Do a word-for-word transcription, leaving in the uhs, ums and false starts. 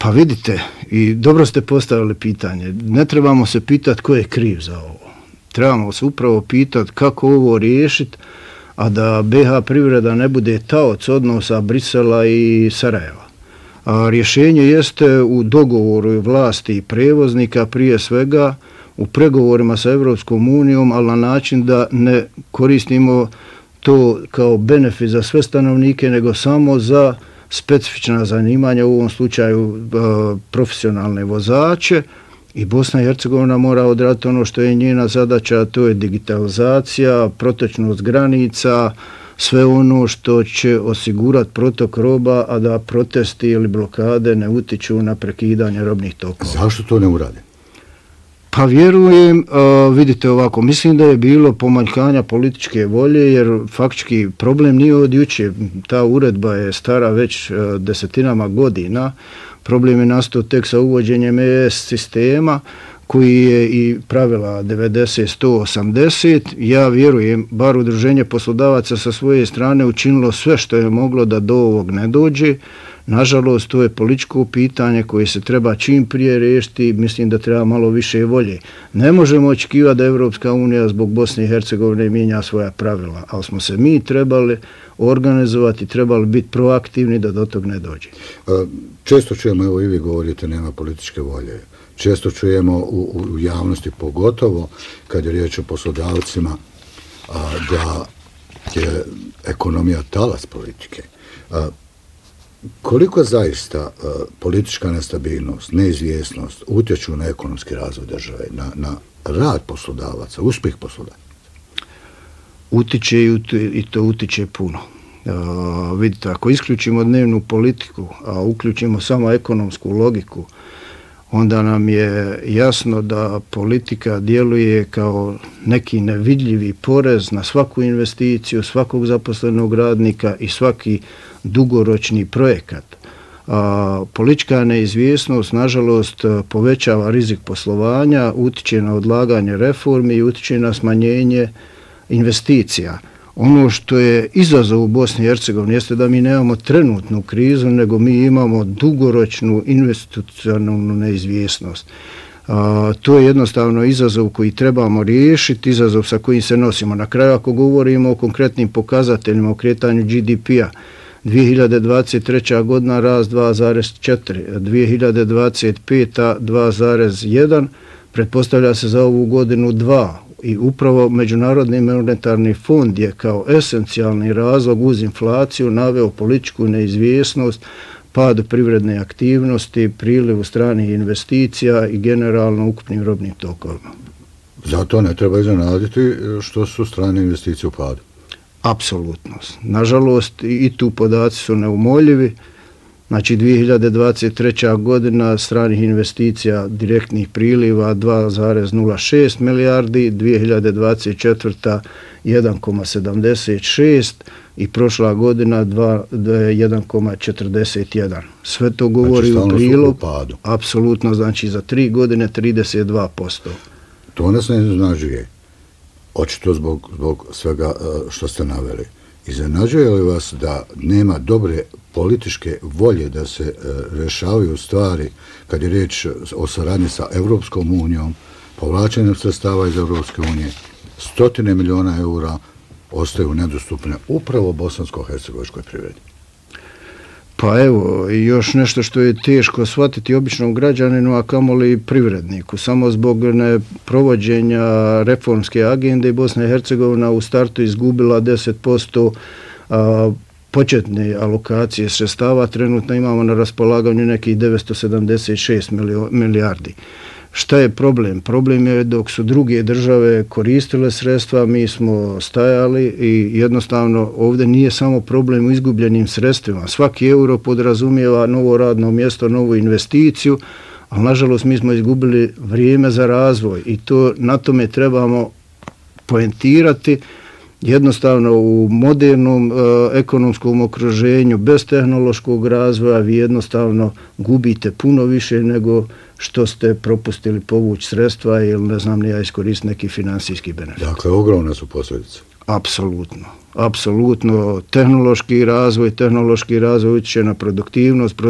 Pa vidite, i dobro ste postavili pitanje. Ne trebamo se pitati ko je kriv za ovo. Trebamo se upravo pitati kako ovo riješiti, a da B H privreda ne bude taoc odnosa Brisela i Sarajeva. A rješenje jeste u dogovoru vlasti i prevoznika, prije svega u pregovorima sa Evropskom unijom, ali na način da ne koristimo to kao benefit za sve stanovnike, nego samo za specifična zanimanja, u ovom slučaju profesionalne vozače, i Bosna i Hercegovina mora odraditi ono što je njena zadaća, to je digitalizacija, protečnost granica, sve ono što će osigurati protok roba, a da protesti ili blokade ne utiču na prekidanje robnih tokova. Zašto to ne urade? Pa vjerujem, uh, vidite ovako, mislim da je bilo pomanjkanja političke volje, jer faktički problem nije od juče. Ta uredba je stara već uh, desetinama godina. Problem je nastao tek sa uvođenjem E S sistema, koji je i pravila devedeset sto osamdeset. Ja vjerujem, bar udruženje poslodavaca sa svoje strane učinilo sve što je moglo da do ovog ne dođe. Nažalost, to je političko pitanje koje se treba čim prije riješiti. Mislim da treba malo više volje. Ne možemo očekivati da Evropska unija zbog Bosne i Hercegovine mijenja svoja pravila, ali smo se mi trebali organizovati, trebali biti proaktivni da do tog ne dođe. Često čujemo, evo i vi govorite, nema političke volje. Često čujemo u, u javnosti, pogotovo kad je riječ o poslodavcima, a, da je ekonomija talas politike. A, koliko zaista a, politička nestabilnost, neizvjesnost utječu na ekonomski razvoj države, na, na rad poslodavaca, uspjeh poslodavaca? Utiče i to utiče puno. Uh, vidite, ako isključimo dnevnu politiku, a uključimo samo ekonomsku logiku, onda nam je jasno da politika djeluje kao neki nevidljivi porez na svaku investiciju, svakog zaposlenog radnika i svaki dugoročni projekat. A, politička neizvjesnost, nažalost, povećava rizik poslovanja, utiče na odlaganje reformi i utiče na smanjenje investicija. Ono što je izazov u Bosni i Hercegovini jeste da mi nemamo trenutnu krizu, nego mi imamo dugoročnu investicionalnu neizvjesnost. A, to je jednostavno izazov koji trebamo riješiti, izazov sa kojim se nosimo. Na kraju, ako govorimo o konkretnim pokazateljima, o kretanju G D P-a, dvije hiljade dvadeset treća godina rast dva zarez četiri, dvije hiljade dvadeset peta dva zarez jedan, pretpostavlja se za ovu godinu dva. I upravo Međunarodni monetarni fond je kao esencijalni razlog uz inflaciju naveo političku neizvjesnost, pad privredne aktivnosti, priliv stranih investicija i generalno ukupnim robnim tokovima. Zato ne treba iznenaditi što su strane investicije u padu. Apsolutno. Nažalost, i tu podaci su neumoljivi. Znači, dvije hiljade dvadeset treća godina stranih investicija direktnih priliva dva zarez nula šest milijardi, dvije hiljade dvadeset četvrta jedan zarez sedamdeset šest i prošla godina jedan zarez četrdeset jedan. Sve to govori znači, u prilog. Apsolutno, znači za tri godine trideset dva posto. To nas ne iznenađuje. Očito zbog, zbog svega što ste naveli. Iznenađuje li vas da nema dobre političke volje da se e, rešavaju stvari kad je riječ o saradnji sa Evropskom unijom, povlačenjem sredstava iz Evropske unije, stotine miliona eura ostaju nedostupne upravo bosansko-hercegovačkoj privredi? Pa evo, još nešto što je teško shvatiti običnom građaninu, a kamoli privredniku. Samo zbog neprovođenja reformske agende Bosna i Hercegovina u startu izgubila deset posto a, početne alokacije sredstava. Trenutno imamo na raspolaganju nekih devetsto sedamdeset šest milijardi. Šta je problem? Problem je dok su druge države koristile sredstva, mi smo stajali i jednostavno ovdje nije samo problem u izgubljenim sredstvima. Svaki euro podrazumijeva novo radno mjesto, novu investiciju, ali nažalost mi smo izgubili vrijeme za razvoj i to na tome trebamo poentirati. Jednostavno u modernom e, ekonomskom okruženju bez tehnološkog razvoja vi jednostavno gubite puno više nego što ste propustili povući sredstva ili ne znam nija iskoristiti neki finansijski benefit. Dakle, ogromne su posljedice. Apsolutno. Apsolutno. Tehnološki razvoj, tehnološki razvoj utječe na produktivnost,